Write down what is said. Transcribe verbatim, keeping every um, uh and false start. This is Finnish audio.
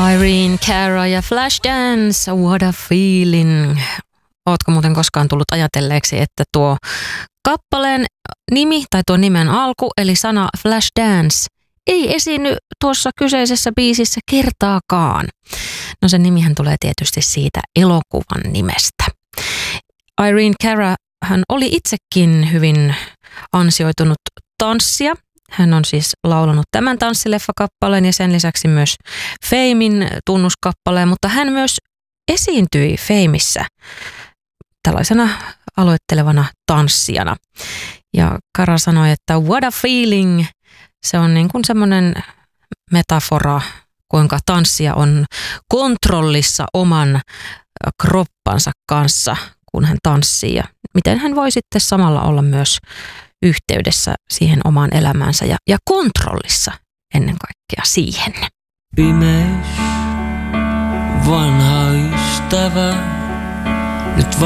Irene Cara ja Flashdance, what a feeling. Ootko muuten koskaan tullut ajatelleeksi, että tuo kappaleen nimi tai tuo nimen alku, eli sana Flashdance, ei esiinny tuossa kyseisessä biisissä kertaakaan. No sen nimihän tulee tietysti siitä elokuvan nimestä. Irene Cara, hän oli itsekin hyvin ansioitunut tanssija. Hän on siis laulanut tämän tanssileffakappaleen ja sen lisäksi myös Famen tunnuskappaleen, mutta hän myös esiintyi Fameissä tällaisena aloittelevana tanssijana. Ja Cara sanoi, että what a feeling, se on niin kuin semmoinen metafora, kuinka tanssija on kontrollissa oman kroppansa kanssa, kun hän tanssii. Ja miten hän voi sitten samalla olla myös yhteydessä siihen omaan elämäänsä ja, ja kontrollissa ennen kaikkea siihen. Pimeys, vanha ystävä, nyt